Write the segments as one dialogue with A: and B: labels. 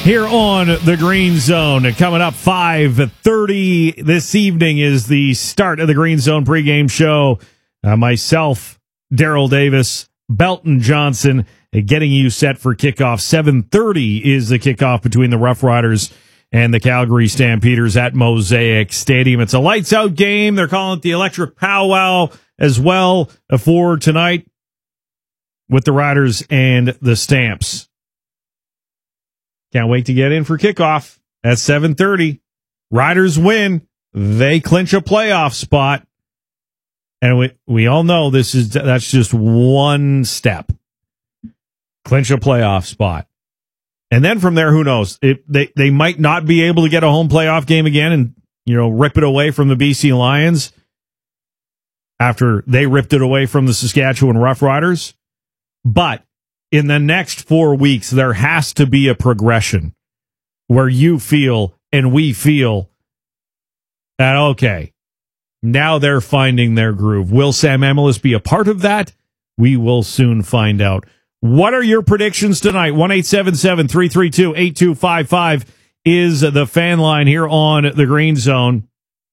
A: Here on the Green Zone, coming up 5:30 this evening is the start of the Green Zone pregame show. Myself, Daryl Davis, Belton Johnson, getting you set for kickoff. 7:30 is the kickoff between the Rough Riders and the Calgary Stampeders at Mosaic Stadium. It's a lights-out game. They're calling it the Electric Powwow as well for tonight with the Riders and the Stamps. Can't wait to get in for kickoff at 7:30. Riders win. They clinch a playoff spot. And we all know that's just one step. Clinch a playoff spot. And then from there, who knows? They might not be able to get a home playoff game again and, rip it away from the BC Lions after they ripped it away from the Saskatchewan Roughriders. But in the next 4 weeks, there has to be a progression where you feel and we feel that, okay, now they're finding their groove. Will Sam Emilus be a part of that? We will soon find out. What are your predictions tonight? 1-877-332-8255 is the fan line here on the Green Zone.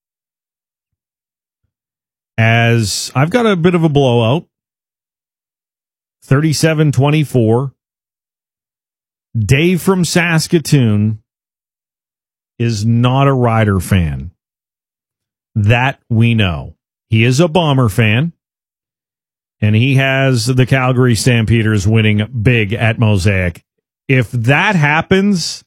A: As I've got a bit of a blowout. 37-24. Dave from Saskatoon is not a Rider fan. That we know. He is a Bomber fan, and he has the Calgary Stampeders winning big at Mosaic. If that happens,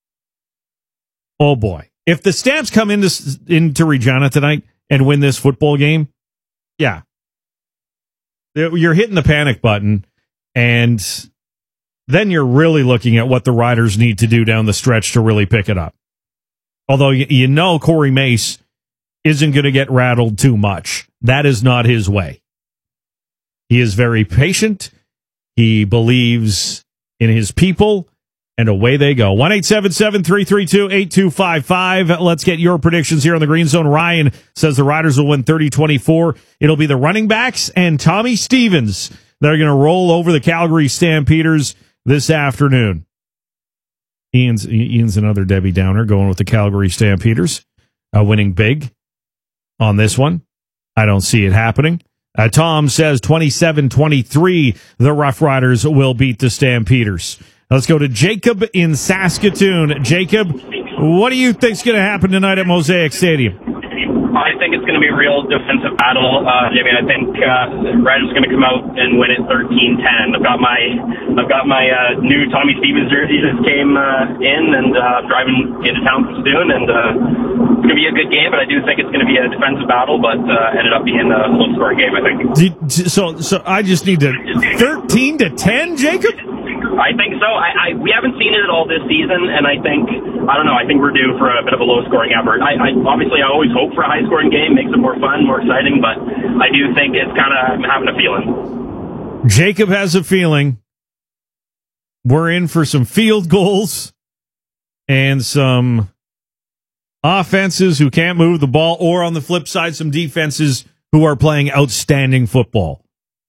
A: oh boy. If the Stamps come into Regina tonight and win this football game, yeah. You're hitting the panic button, and then you're really looking at what the Riders need to do down the stretch to really pick it up. Although you know Corey Mace isn't going to get rattled too much. That is not his way. He is very patient. He believes in his people, and away they go. 1-877-332-8255. Let's get your predictions here on the Green Zone. Ryan says the Riders will win 30-24. It'll be the running backs and Tommy Stevens that are going to roll over the Calgary Stampeders this afternoon. Ian's another Debbie Downer going with the Calgary Stampeders, winning big on this one. I don't see it happening. Tom says 27-23, the Rough Riders will beat the Stampeders. Let's go to Jacob in Saskatoon. Jacob, what do you think's going to happen tonight at Mosaic Stadium?
B: I think it's going to be a real defensive battle. I think Riders going to come out and win it 13-10. I've got my new Tommy Stevens jersey just came in, and I'm driving into town soon, and it's going to be a good game. But I do think it's going to be a defensive battle, but ended up being a low-scoring game, I think.
A: So I just need to 13-10, Jacob.
B: I think so. We haven't seen it at all this season, and I think we're due for a bit of a low-scoring effort. I always hope for a high-scoring game, makes it more fun, more exciting, but I do think it's kind of, I'm having a feeling.
A: Jacob has a feeling. We're in for some field goals and some offenses who can't move the ball, or on the flip side, some defenses who are playing outstanding football.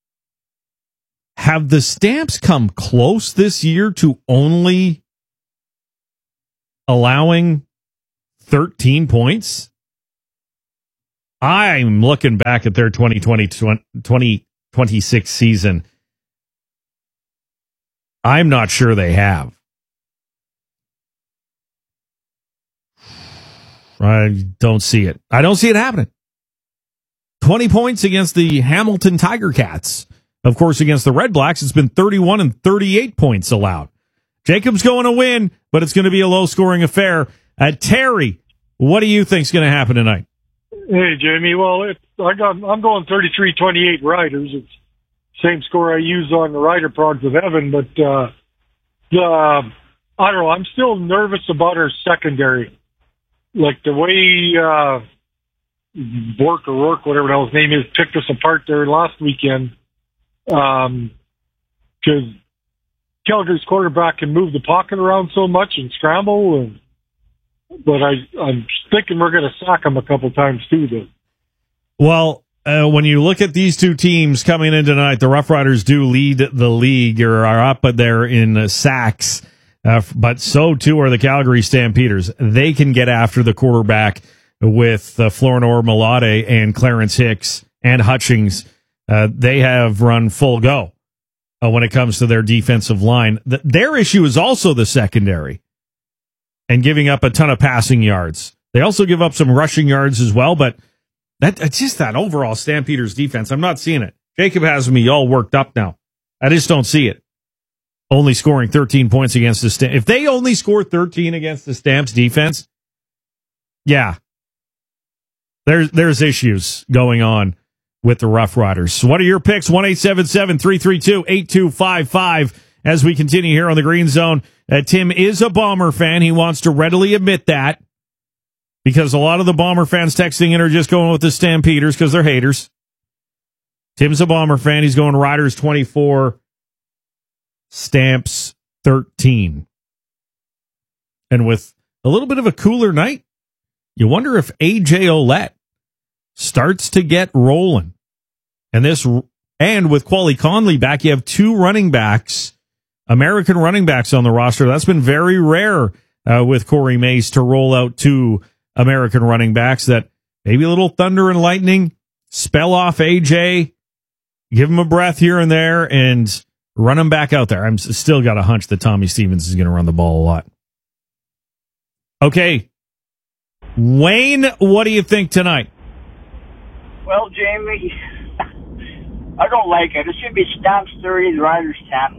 A: Have the Stamps come close this year to only allowing 13 points? I'm looking back at their 2026 season. I'm not sure they have. I don't see it. I don't see it happening. 20 points against the Hamilton Tiger Cats. Of course, against the Red Blacks, it's been 31 and 38 points allowed. Jacob's going to win, but it's going to be a low-scoring affair. Terry, what do you think's going to happen tonight?
C: Hey, Jamie. Well, I'm going 33-28 Riders. It's the same score I used on the Rider Prods with Evan, but I don't know. I'm still nervous about our secondary. Like the way Bork or Rourke, whatever the hell his name is, picked us apart there last weekend. Because Calgary's quarterback can move the pocket around so much and scramble, but I'm thinking we're going to sack him a couple times too, though.
A: Well, when you look at these two teams coming in tonight, the Rough Riders do lead the league, or are up there in sacks. but so too are the Calgary Stampeders. They can get after the quarterback with Florinor Malade and Clarence Hicks and Hutchings. They have run full go when it comes to their defensive line. Their issue is also the secondary and giving up a ton of passing yards. They also give up some rushing yards as well, but it's just that overall Stampeders defense. I'm not seeing it. Jacob has me all worked up now. I just don't see it. Only scoring 13 points against the Stamps. If they only score 13 against the Stamps defense, yeah, there's issues going on with the Rough Riders. So what are your picks? 1-877-332-8255 as we continue here on the Green Zone. Tim is a Bomber fan. He wants to readily admit that because a lot of the Bomber fans texting in are just going with the Stampeders because they're haters. Tim's a Bomber fan. He's going Riders 24, Stamps 13. And with a little bit of a cooler night, you wonder if A.J. Ouellette starts to get rolling. And with Quali Conley back, you have two running backs, American running backs on the roster. That's been very rare with Corey Mace to roll out two American running backs. That maybe a little thunder and lightning, spell off A.J., give him a breath here and there, and run him back out there. I'm still got a hunch that Tommy Stevens is going to run the ball a lot. Okay. Wayne, what do you think tonight?
D: Well, Jamie, I don't like it. It should be Stamps 30, the Riders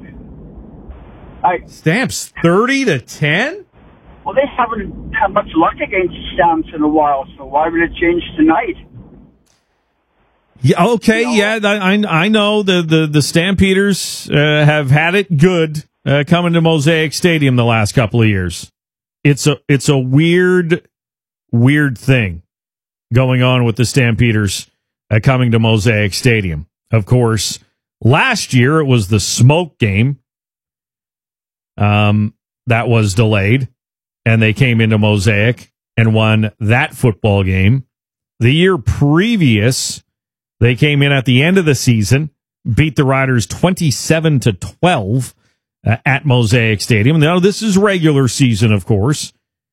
D: 10.
A: Stamps 30-10?
D: Well, they haven't had much luck against Stamps in a while, so why would it change tonight?
A: Yeah, okay, I know the Stampeders have had it good coming to Mosaic Stadium the last couple of years. It's a weird thing going on with the Stampeders coming to Mosaic Stadium. Of course, last year it was the smoke game that was delayed, and they came into Mosaic and won that football game. The year previous, they came in at the end of the season, beat the Riders 27-12 at Mosaic Stadium. Now, this is regular season, of course.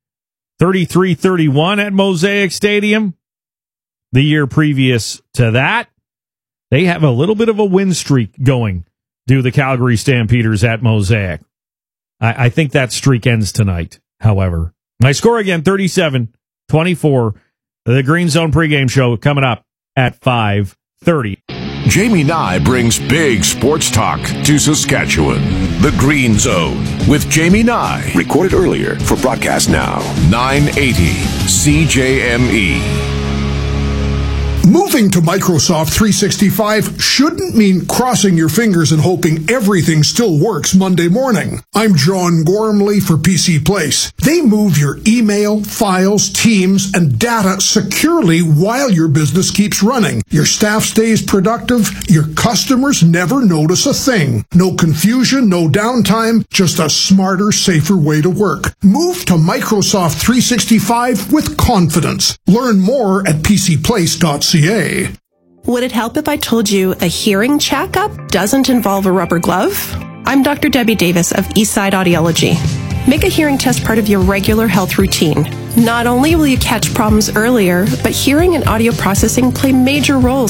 A: 33-31 at Mosaic Stadium. The year previous to that, they have a little bit of a win streak going, do the Calgary Stampeders at Mosaic. I think that streak ends tonight, however. My score again, 37-24. The Green Zone pregame show coming up at 5:30.
E: Jamie Nye brings big sports talk to Saskatchewan. The Green Zone with Jamie Nye. Recorded earlier for broadcast now. 980 CJME.
F: Moving to Microsoft 365 shouldn't mean crossing your fingers and hoping everything still works Monday morning. I'm John Gormley for PC Place. They move your email, files, teams, and data securely while your business keeps running. Your staff stays productive. Your customers never notice a thing. No confusion, no downtime, just a smarter, safer way to work. Move to Microsoft 365 with confidence. Learn more at pcplace.ca.
G: Would it help if I told you a hearing checkup doesn't involve a rubber glove? I'm Dr. Debbie Davis of Eastside Audiology. Make a hearing test part of your regular health routine. Not only will you catch problems earlier, but hearing and audio processing play major roles